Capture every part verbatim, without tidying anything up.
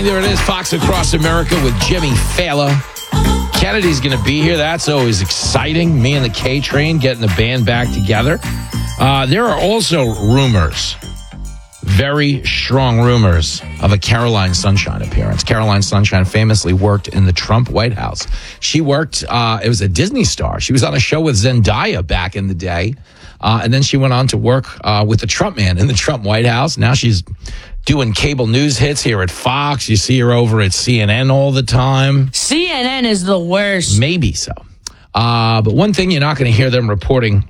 Bang, there it is. Fox Across America with Jimmy Fallon. Kennedy's going to be here. That's always exciting. Me and the K-Train getting the band back together. Uh, there are also rumors, very strong rumors, of a Caroline Sunshine appearance. Caroline Sunshine famously worked in the Trump White House. She worked, uh, it was a Disney star. She was on a show with Zendaya back in the day. Uh, and then she went on to work uh, with the Trump man in the Trump White House. Now she's doing cable news hits here at Fox. You see her over at C N N all the time. C N N is the worst. Maybe so. Uh, but one thing you're not going to hear them reporting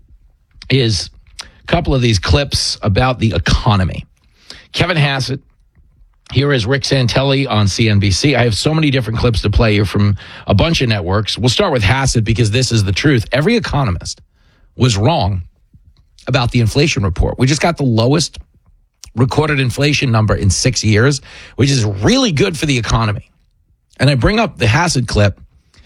is a couple of these clips about the economy. Kevin Hassett. Here is Rick Santelli on C N B C. I have so many different clips to play here from a bunch of networks. We'll start with Hassett because this is the truth. Every economist was wrong about the inflation report. We just got the lowest recorded inflation number in six years, which is really good for the economy. And I bring up the Hassett clip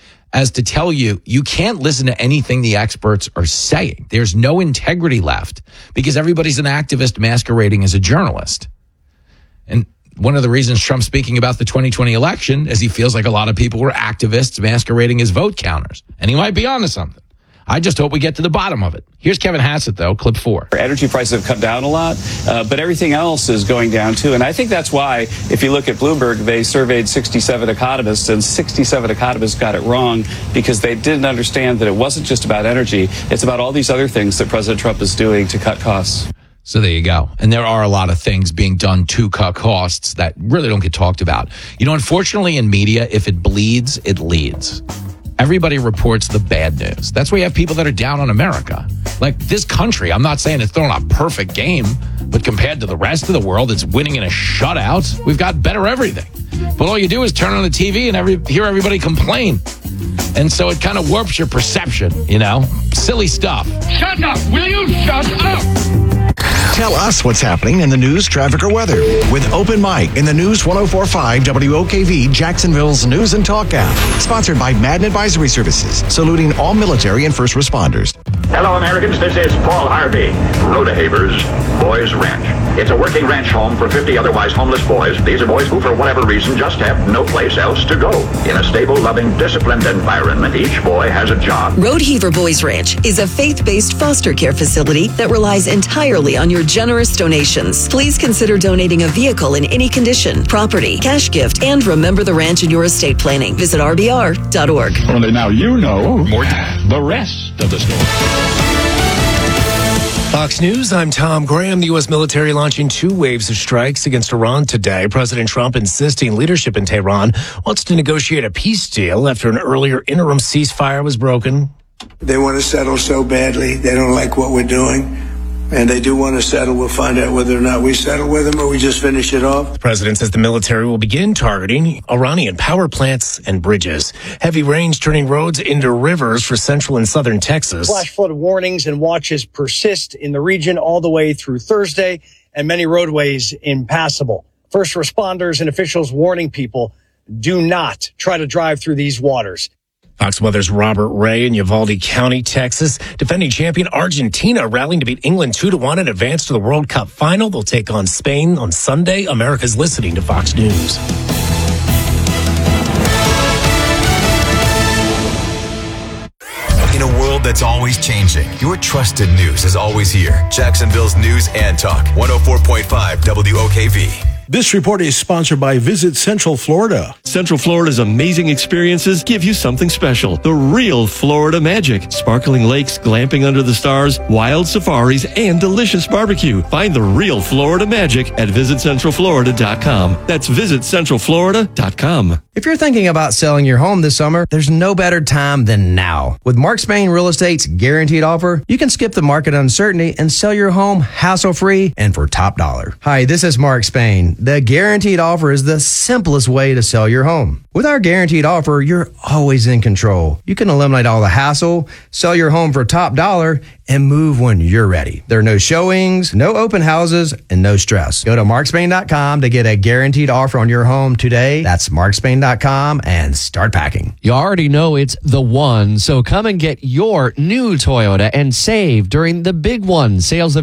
as to tell you, you can't listen to anything the experts are saying. There's no integrity left because everybody's an activist masquerading as a journalist. And one of the reasons Trump's speaking about the twenty twenty election is he feels like a lot of people were activists masquerading as vote counters. And he might be onto something. I just hope we get to the bottom of it. Here's Kevin Hassett, though, clip four. Energy prices have come down a lot, uh, but everything else is going down, too. And I think that's why, if you look at Bloomberg, they surveyed sixty-seven economists, and sixty-seven economists got it wrong because they didn't understand that it wasn't just about energy. It's about all these other things that President Trump is doing to cut costs. So there you go. And there are a lot of things being done to cut costs that really don't get talked about. You know, unfortunately, in media, if it bleeds, it leads. Everybody reports the bad news. That's why you have people that are down on America. Like this country, I'm not saying it's throwing a perfect game, but compared to the rest of the world, it's winning in a shutout. We've got better everything. But all you do is turn on the T V and every, hear everybody complain. And so it kind of warps your perception, you know? Silly stuff. Shut up! Will you shut up? Tell us what's happening in the news, traffic, or weather with Open Mic in the News one oh four point five W O K V Jacksonville's News and Talk app. Sponsored by Madden Advisory Services, saluting all military and first responders. Hello, Americans. This is Paul Harvey. Rodehaver's Boys Ranch. It's a working ranch home for fifty otherwise homeless boys. These are boys who, for whatever reason, just have no place else to go. In a stable, loving, disciplined environment, each boy has a job. Rodeheaver Boys Ranch is a faith-based foster care facility that relies entirely on your generous donations. Please consider donating a vehicle in any condition, property, cash gift, and remember the ranch in your estate planning. Visit R B R dot org. Only now you know more the rest of the story. Fox News, I'm Tom Graham. The U S military launching two waves of strikes against Iran today. President Trump insisting leadership in Tehran wants to negotiate a peace deal after an earlier interim ceasefire was broken. They want to settle so badly. They don't like what we're doing. And they do want to settle. We'll find out whether or not we settle with them or we just finish it off. The president says the military will begin targeting Iranian power plants and bridges. Heavy rains turning roads into rivers for central and southern Texas. Flash flood warnings and watches persist in the region all the way through Thursday, and many roadways impassable. First responders and officials warning people, do not try to drive through these waters. Fox Weather's Robert Ray in Uvalde County, Texas. Defending champion Argentina rallying to beat England two to one and advance to the World Cup final. They'll take on Spain on Sunday. America's listening to Fox News. In a world that's always changing, your trusted news is always here. Jacksonville's News and Talk, one oh four point five W O K V. This report is sponsored by Visit Central Florida. Central Florida's amazing experiences give you something special. The real Florida magic. Sparkling lakes, glamping under the stars, wild safaris, and delicious barbecue. Find the real Florida magic at visit central florida dot com. That's visit central florida dot com. If you're thinking about selling your home this summer, there's no better time than now. With Mark Spain Real Estate's guaranteed offer, you can skip the market uncertainty and sell your home hassle-free and for top dollar. Hi, this is Mark Spain. The guaranteed offer is the simplest way to sell your home. With our guaranteed offer, you're always in control. You can eliminate all the hassle, sell your home for top dollar, and move when you're ready. There are no showings, no open houses, and no stress. Go to mark spain dot com to get a guaranteed offer on your home today. That's mark spain dot com and start packing. You already know it's the one, so come and get your new Toyota and save during the Big One sales event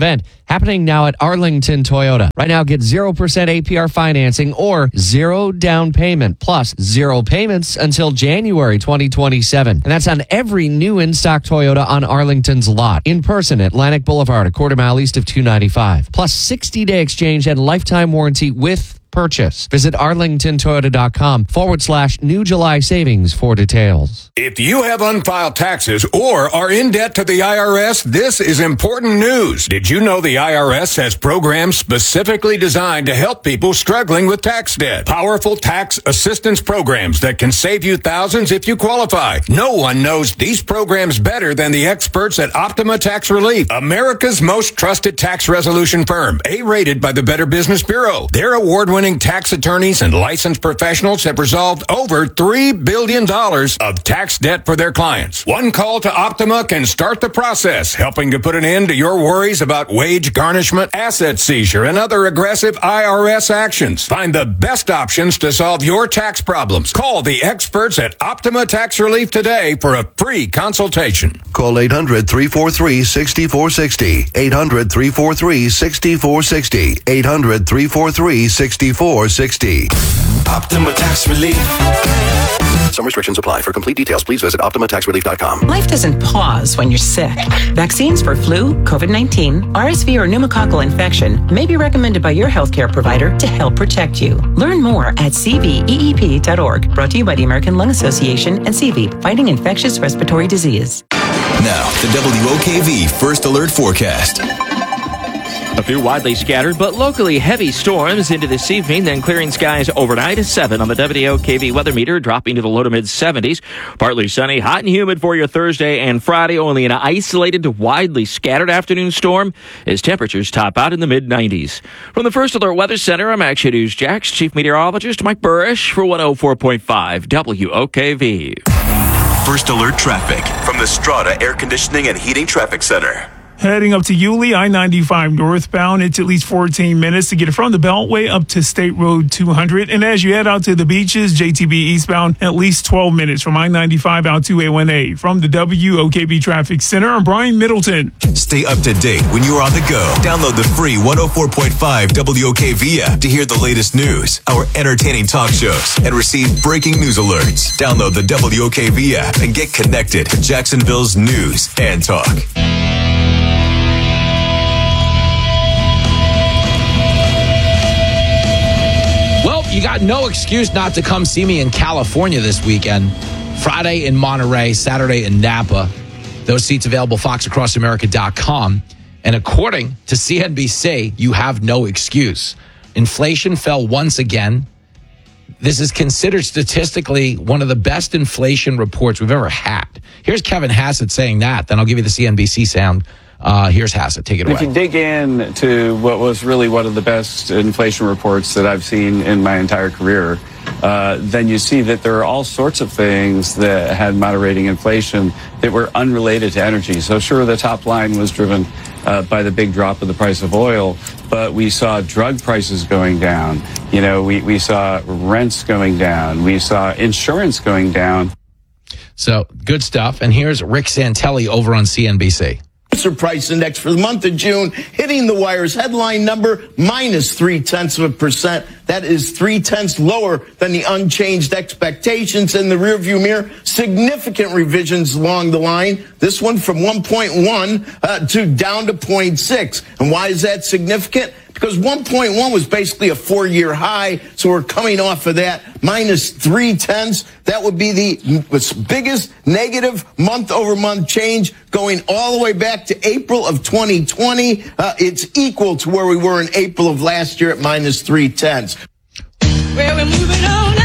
happening now at Arlington Toyota. Right now, get zero percent A P R financing or zero down payment plus zero payments until January twenty twenty-seven. And that's on every new in-stock Toyota on Arlington's lot. In person, Atlantic Boulevard, a quarter mile east of two ninety-five. Plus sixty-day exchange and lifetime warranty with purchase. Visit arlingtontoyota.com forward slash new July savings for details. If you have unfiled taxes or are in debt to the I R S, this is important news. Did you know the I R S has programs specifically designed to help people struggling with tax debt? Powerful tax assistance programs that can save you thousands if you qualify. No one knows these programs better than the experts at Optima Tax Relief, America's most trusted tax resolution firm, A-rated by the Better Business Bureau. Their award-winning tax attorneys and licensed professionals have resolved over three billion dollars of tax debt for their clients. One call to Optima can start the process, helping to put an end to your worries about wage garnishment, asset seizure, and other aggressive I R S actions. Find the best options to solve your tax problems. Call the experts at Optima Tax Relief today for a free consultation. Call eight hundred, three four three, six four six zero. eight hundred, three four three, six four six zero. eight hundred, three four three, six four six zero. Optima Tax Relief. Some restrictions apply. For complete details, please visit optima tax relief dot com. Life doesn't pause when you're sick. Vaccines for flu, COVID nineteen, R S V, or pneumococcal infection may be recommended by your healthcare provider to help protect you. Learn more at c v e e p dot org. Brought to you by the American Lung Association and C V, fighting infectious respiratory disease. Now, the W O K V First Alert Forecast. A few widely scattered but locally heavy storms into this evening, then clearing skies overnight at seven on the W O K V weather meter, dropping to the low to mid seventies. Partly sunny, hot and humid for your Thursday and Friday, only an isolated to widely scattered afternoon storm as temperatures top out in the mid nineties. From the First Alert Weather Center, I'm Action News Jax Chief Meteorologist Mike Burrish for one oh four point five W O K V. First Alert Traffic from the Strata Air Conditioning and Heating Traffic Center. Heading up to Yulee, I ninety-five northbound, it's at least fourteen minutes to get from the Beltway up to State Road two hundred. And as you head out to the beaches, J T B eastbound, at least twelve minutes from I ninety-five out to A one A. From the W O K V Traffic Center, I'm Brian Middleton. Stay up to date when you're on the go. Download the free one oh four point five W O K V app to hear the latest news, our entertaining talk shows, and receive breaking news alerts. Download the W O K V app and get connected to Jacksonville's news and talk. You got no excuse not to come see me in California this weekend. Friday in Monterey, Saturday in Napa. Those seats available, fox across america dot com. And according to C N B C, you have no excuse. Inflation fell once again. This is considered statistically one of the best inflation reports we've ever had. Here's Kevin Hassett saying that. Then I'll give you the C N B C sound. Uh, here's Hassett. Take it away. If you dig in to what was really one of the best inflation reports that I've seen in my entire career, uh, then you see that there are all sorts of things that had moderating inflation that were unrelated to energy. So sure, the top line was driven uh, by the big drop of the price of oil, but we saw drug prices going down. You know, we, we saw rents going down. We saw insurance going down. So good stuff. And here's Rick Santelli over on C N B C. Price index for the month of June hitting the wire's headline number minus three tenths of a percent. That is three tenths lower than the unchanged expectations in the rearview mirror. Significant revisions along the line. This one from one point one uh, to down to zero point six. And why is that significant? Because one point one was basically a four-year high, so we're coming off of that. Minus three tenths. That would be the biggest negative month-over-month change going all the way back to April of twenty twenty. Uh, it's equal to where we were in April of last year at minus three tenths. Well, we're moving on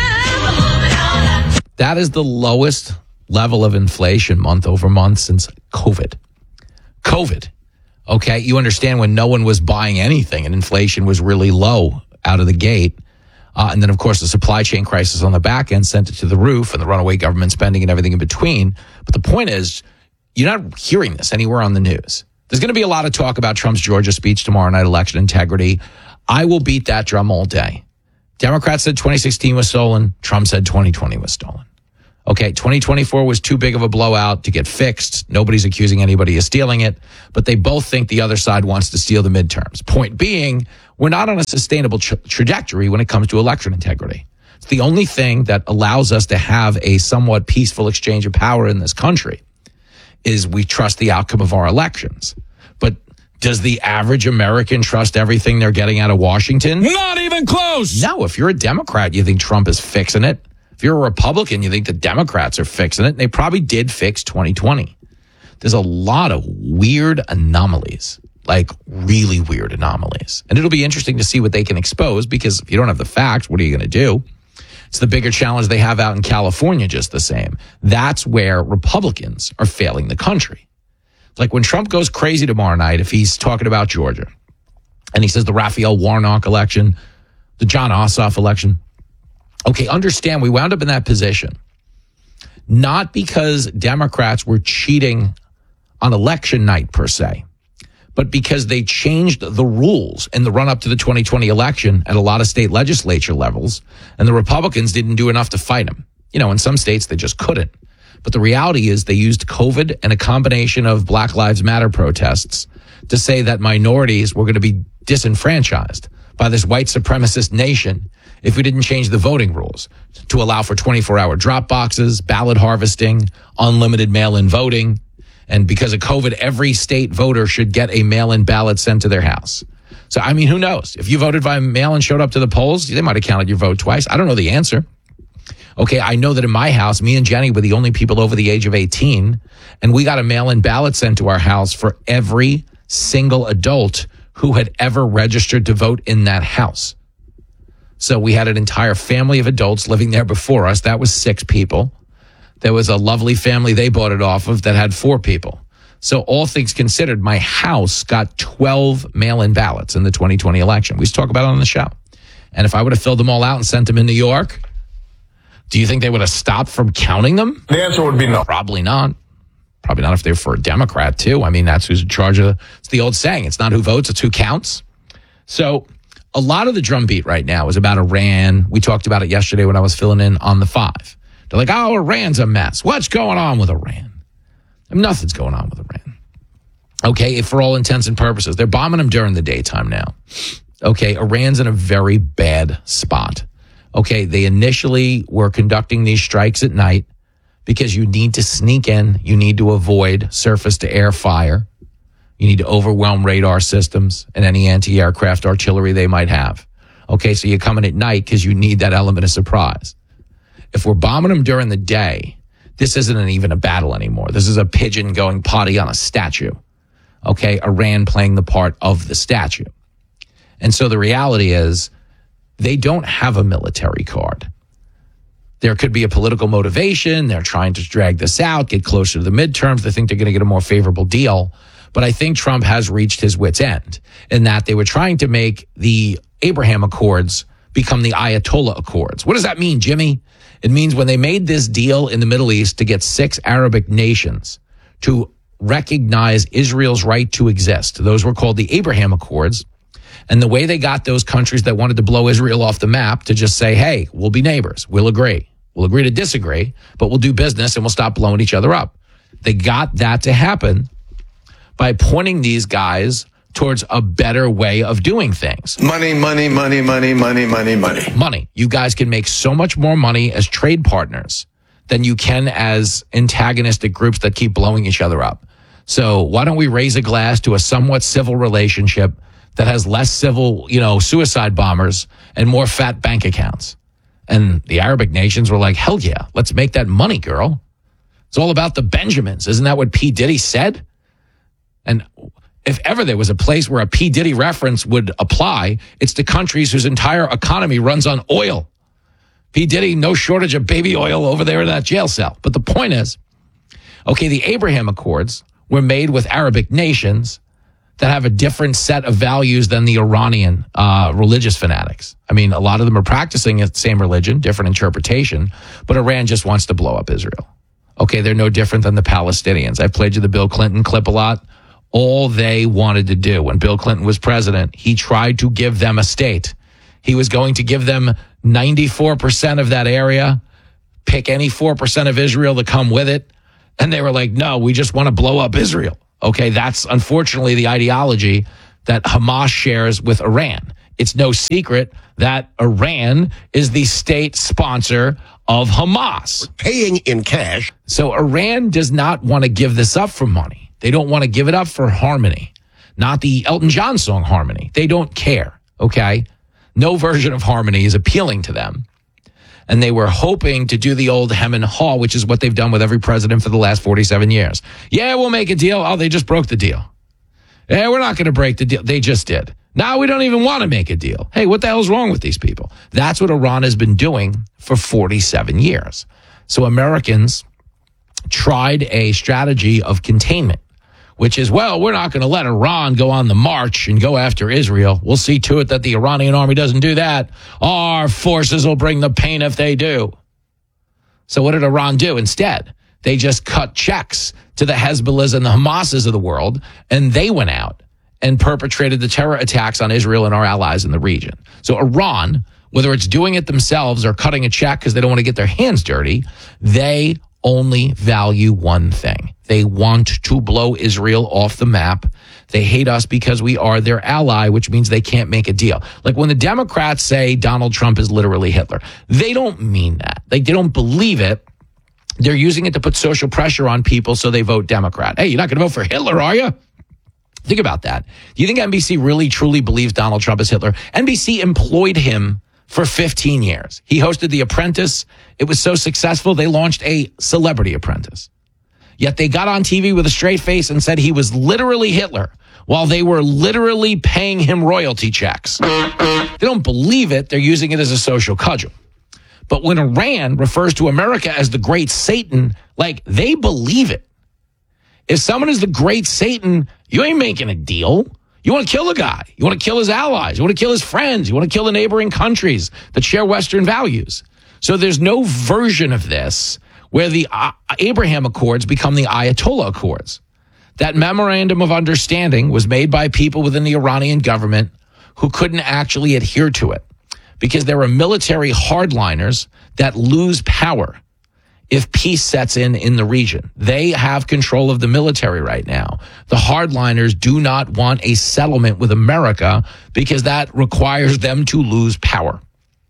now. That is the lowest level of inflation month over month since COVID. COVID. Okay, you understand when no one was buying anything and inflation was really low out of the gate. Uh, and then, of course, the supply chain crisis on the back end sent it to the roof and the runaway government spending and everything in between. But the point is, you're not hearing this anywhere on the news. There's going to be a lot of talk about Trump's Georgia speech tomorrow night, election integrity. I will beat that drum all day. Democrats said twenty sixteen was stolen. Trump said twenty twenty was stolen. Okay, twenty twenty-four was too big of a blowout to get fixed. Nobody's accusing anybody of stealing it, but they both think the other side wants to steal the midterms. Point being, we're not on a sustainable tra- trajectory when it comes to election integrity. It's the only thing that allows us to have a somewhat peaceful exchange of power in this country is we trust the outcome of our elections. But does the average American trust everything they're getting out of Washington? Not even close. No, if you're a Democrat, you think Trump is fixing it. If you're a Republican, you think the Democrats are fixing it. They probably did fix twenty twenty. There's a lot of weird anomalies, like really weird anomalies. And it'll be interesting to see what they can expose, because if you don't have the facts, what are you going to do? It's the bigger challenge they have out in California, just the same. That's where Republicans are failing the country. Like when Trump goes crazy tomorrow night, if he's talking about Georgia, and he says the Raphael Warnock election, the John Ossoff election, okay, understand we wound up in that position not because Democrats were cheating on election night per se, but because they changed the rules in the run-up to the twenty twenty election at a lot of state legislature levels, and the Republicans didn't do enough to fight them. You know, in some states, they just couldn't. But the reality is they used COVID and a combination of Black Lives Matter protests to say that minorities were going to be disenfranchised by this white supremacist nation if we didn't change the voting rules to allow for twenty-four hour drop boxes, ballot harvesting, unlimited mail-in voting. And because of COVID, every state voter should get a mail-in ballot sent to their house. So, I mean, who knows? If you voted by mail and showed up to the polls, they might have counted your vote twice. I don't know the answer. Okay, I know that in my house, me and Jenny were the only people over the age of eighteen, and we got a mail-in ballot sent to our house for every single adult who had ever registered to vote in that house. So we had an entire family of adults living there before us. That was six people. There was a lovely family they bought it off of that had four people. So all things considered, my house got twelve mail-in ballots in the twenty twenty election. We used to talk about it on the show. And if I would have filled them all out and sent them in New York, do you think they would have stopped from counting them? The answer would be no. Probably not. Probably not if they're for a Democrat, too. I mean, that's who's in charge of, it's the old saying, it's not who votes, it's who counts. So a lot of the drumbeat right now is about Iran. We talked about it yesterday when I was filling in on the five. They're like, oh, Iran's a mess. What's going on with Iran? I mean, nothing's going on with Iran. Okay, if for all intents and purposes, they're bombing them during the daytime now. Okay, Iran's in a very bad spot. Okay, they initially were conducting these strikes at night because you need to sneak in. You need to avoid surface-to-air fire. You need to overwhelm radar systems and any anti-aircraft artillery they might have. Okay, so you're coming at night because you need that element of surprise. If we're bombing them during the day, this isn't an, even a battle anymore. This is a pigeon going potty on a statue. Okay, Iran playing the part of the statue. And so the reality is they don't have a military card. There could be a political motivation. They're trying to drag this out, get closer to the midterms. They think they're going to get a more favorable deal. But I think Trump has reached his wit's end in that they were trying to make the Abraham Accords become the Ayatollah Accords. What does that mean, Jimmy? It means when they made this deal in the Middle East to get six Arabic nations to recognize Israel's right to exist, those were called the Abraham Accords. And the way they got those countries that wanted to blow Israel off the map to just say, hey, we'll be neighbors. We'll agree. We'll agree to disagree, but we'll do business and we'll stop blowing each other up. They got that to happen by pointing these guys towards a better way of doing things. Money, money, money, money, money, money, money. Money. You guys can make so much more money as trade partners than you can as antagonistic groups that keep blowing each other up. So why don't we raise a glass to a somewhat civil relationship that has less civil, you know, suicide bombers and more fat bank accounts? And the Arabic nations were like, hell yeah, let's make that money, girl. It's all about the Benjamins. Isn't that what P. Diddy said? And if ever there was a place where a P. Diddy reference would apply, it's to countries whose entire economy runs on oil. P. Diddy, no shortage of baby oil over there in that jail cell. But the point is, okay, the Abraham Accords were made with Arabic nations that have a different set of values than the Iranian uh, religious fanatics. I mean, a lot of them are practicing the same religion, different interpretation, but Iran just wants to blow up Israel. Okay, they're no different than the Palestinians. I've played you the Bill Clinton clip a lot. All they wanted to do when Bill Clinton was president, he tried to give them a state. He was going to give them ninety-four percent of that area, pick any four percent of Israel to come with it. And they were like, no, we just want to blow up Israel. Okay, that's unfortunately the ideology that Hamas shares with Iran. It's no secret that Iran is the state sponsor of Hamas. We're paying in cash. So Iran does not want to give this up for money. They don't want to give it up for harmony. Not the Elton John song Harmony. They don't care, okay? No version of Harmony is appealing to them. And they were hoping to do the old hem and haw, which is what they've done with every president for the last forty-seven years. Yeah, we'll make a deal. Oh, they just broke the deal. Yeah, we're not going to break the deal. They just did. Now we don't even want to make a deal. Hey, what the hell's wrong with these people? That's what Iran has been doing for forty-seven years. So Americans tried a strategy of containment, which is, well, we're not going to let Iran go on the march and go after Israel. We'll see to it that the Iranian army doesn't do that. Our forces will bring the pain if they do. So what did Iran do instead? They just cut checks to the Hezbollahs and the Hamases of the world, and they went out and perpetrated the terror attacks on Israel and our allies in the region. So Iran, whether it's doing it themselves or cutting a check because they don't want to get their hands dirty, they only value one thing. They want to blow Israel off the map. They hate us because we are their ally, which means they can't make a deal. Like when the Democrats say Donald Trump is literally Hitler, they don't mean that. Like they don't believe it. They're using it to put social pressure on people so they vote Democrat. Hey, you're not going to vote for Hitler, are you? Think about that. Do you think N B C really truly believes Donald Trump is Hitler? N B C employed him for fifteen years. He hosted The Apprentice. It was so successful, they launched a Celebrity Apprentice. Yet they got on T V with a straight face and said he was literally Hitler while they were literally paying him royalty checks. They don't believe it. They're using it as a social cudgel. But when Iran refers to America as the great Satan, like they believe it. If someone is the great Satan, you ain't making a deal. You want to kill the guy. You want to kill his allies. You want to kill his friends. You want to kill the neighboring countries that share Western values. So there's no version of this where the uh, Abraham Accords become the Ayatollah Accords. That memorandum of understanding was made by people within the Iranian government who couldn't actually adhere to it because there are military hardliners that lose power if peace sets in in the region. They have control of the military right now. The hardliners do not want a settlement with America because that requires them to lose power.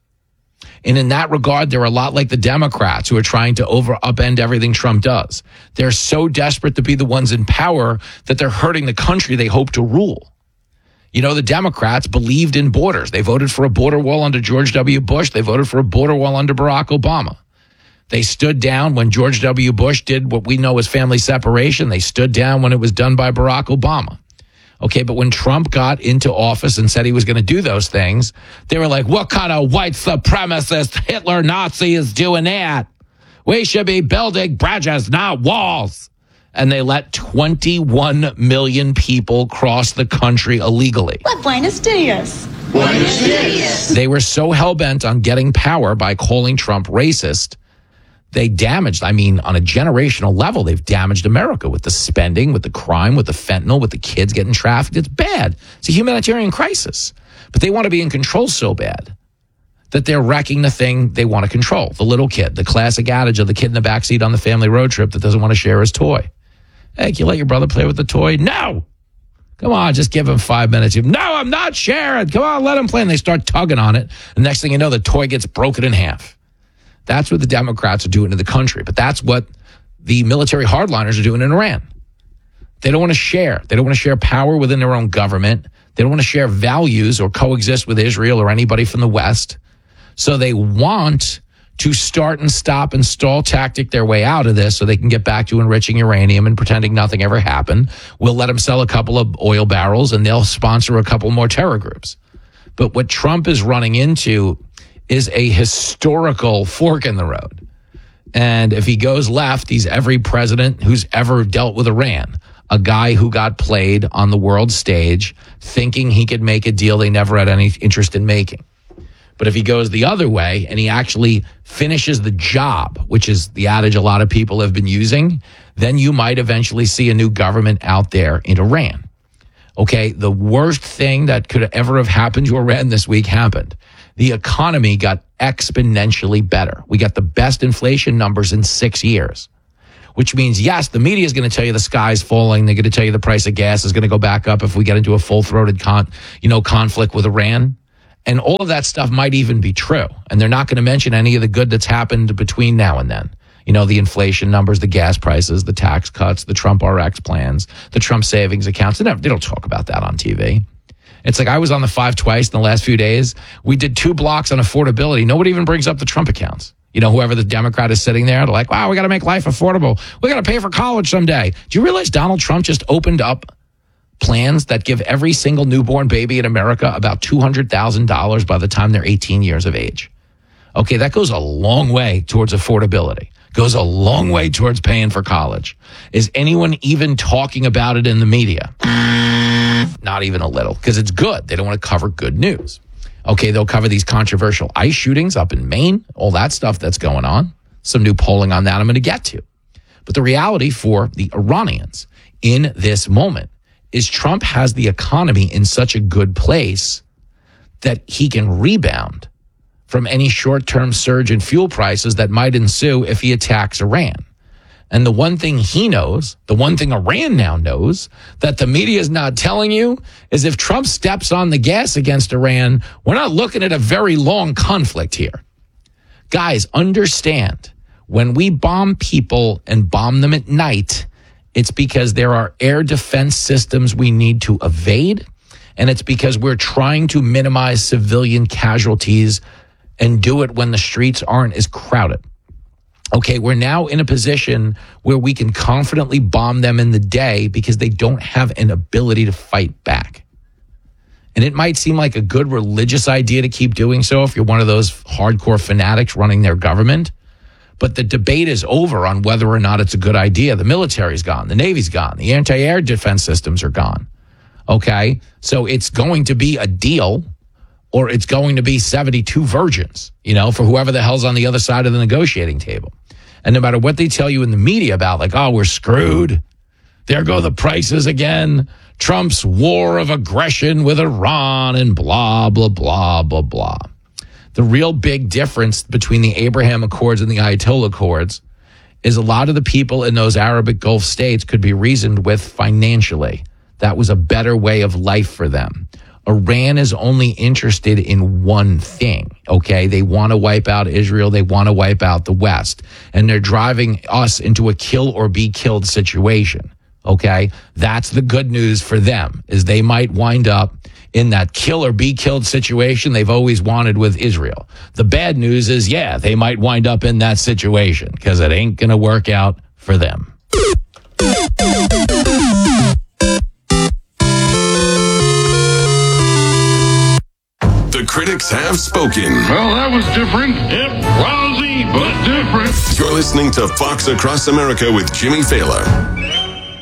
And in that regard, they're a lot like the Democrats who are trying to over upend everything Trump does. They're so desperate to be the ones in power that they're hurting the country they hope to rule. You know, the Democrats believed in borders. They voted for a border wall under George W. Bush. They voted for a border wall under Barack Obama. They stood down when George W. Bush did what we know as family separation. They stood down when it was done by Barack Obama. Okay, but when Trump got into office and said he was going to do those things, they were like, what kind of white supremacist Hitler Nazi is doing that? We should be building bridges, not walls. And they let twenty-one million people cross the country illegally. Well, Buenos Dias. Buenos Dias. They were so hell-bent on getting power by calling Trump racist, they damaged, I mean, on a generational level, they've damaged America with the spending, with the crime, with the fentanyl, with the kids getting trafficked. It's bad. It's a humanitarian crisis. But they want to be in control so bad that they're wrecking the thing they want to control. The little kid, the classic adage of the kid in the backseat on the family road trip that doesn't want to share his toy. Hey, can you let your brother play with the toy? No! Come on, just give him five minutes. No, I'm not sharing. Come on, let him play. And they start tugging on it. And next thing you know, the toy gets broken in half. That's what the Democrats are doing to the country. But that's what the military hardliners are doing in Iran. They don't want to share. They don't want to share power within their own government. They don't want to share values or coexist with Israel or anybody from the West. So they want to start and stop and stall tactic their way out of this so they can get back to enriching uranium and pretending nothing ever happened. We'll let them sell a couple of oil barrels and they'll sponsor a couple more terror groups. But what Trump is running into is a historical fork in the road. And if he goes left, he's every president who's ever dealt with Iran, a guy who got played on the world stage thinking he could make a deal they never had any interest in making. But if he goes the other way and he actually finishes the job, which is the adage a lot of people have been using, then you might eventually see a new government out there in Iran. Okay, the worst thing that could ever have happened to Iran this week happened. the economy got exponentially better. We got the best inflation numbers in six years, which means, yes, the media is going to tell you the sky's falling. They're going to tell you the price of gas is going to go back up if we get into a full-throated con, you know, conflict with Iran. And all of that stuff might even be true. And they're not going to mention any of the good that's happened between now and then. You know, the inflation numbers, the gas prices, the tax cuts, the Trump R X plans, the Trump savings accounts. They, never, they don't talk about that on T V. It's like I was on the five twice in the last few days. We did two blocks on affordability. Nobody even brings up the Trump accounts. You know, whoever the Democrat is sitting there, they're like, wow, we got to make life affordable. We got to pay for college someday. Do you realize Donald Trump just opened up plans that give every single newborn baby in America about two hundred thousand dollars by the time they're eighteen years of age? Okay, that goes a long way towards affordability. Goes a long way towards paying for college. Is anyone even talking about it in the media? Not even a little, because it's good. They don't want to cover good news. Okay, they'll cover these controversial ICE shootings up in Maine, all that stuff that's going on. Some new polling on that I'm going to get to. But the reality for the Iranians in this moment is Trump has the economy in such a good place that he can rebound from any short-term surge in fuel prices that might ensue if he attacks Iran. And the one thing he knows, the one thing Iran now knows, that the media is not telling you, is if Trump steps on the gas against Iran, we're not looking at a very long conflict here. Guys, understand, when we bomb people and bomb them at night, it's because there are air defense systems we need to evade, and it's because we're trying to minimize civilian casualties and do it when the streets aren't as crowded. Okay, we're now in a position where we can confidently bomb them in the day because they don't have an ability to fight back. And it might seem like a good religious idea to keep doing so if you're one of those hardcore fanatics running their government. But the debate is over on whether or not it's a good idea. The military's gone. The Navy's gone. The anti-air defense systems are gone. Okay, so it's going to be a deal, or it's going to be seventy-two virgins, you know, for whoever the hell's on the other side of the negotiating table. And no matter what they tell you in the media about, like, oh, we're screwed. There go the prices again. Trump's war of aggression with Iran and blah, blah, blah, blah, blah. The real big difference between the Abraham Accords and the Ayatollah Accords is a lot of the people in those Arabic Gulf states could be reasoned with financially. That was a better way of life for them. Iran is only interested in one thing, okay? They want to wipe out Israel. They want to wipe out the West. And they're driving us into a kill or be killed situation, okay? That's the good news for them, is they might wind up in that kill or be killed situation they've always wanted with Israel. The bad news is, yeah, they might wind up in that situation because it ain't going to work out for them. The critics have spoken. Well, that was different. Yep, lousy, but different. You're listening to Fox Across America with Jimmy Fallon.